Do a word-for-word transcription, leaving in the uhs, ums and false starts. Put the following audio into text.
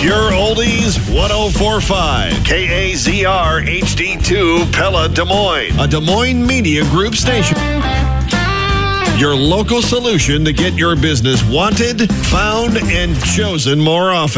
Pure Oldies one oh four point five. K A Z R H D two Pella, Des Moines. A Des Moines Media Group station. Your local solution to get your business wanted, found, and chosen more often.